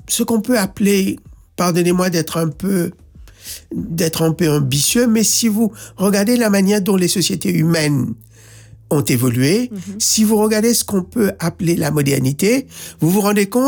ce qu'on peut appeler, pardonnez-moi d'être un peu ambitieux, mais si vous regardez la manière dont les sociétés humaines ont évolué, si vous regardez ce qu'on peut appeler la modernité, vous vous rendez compte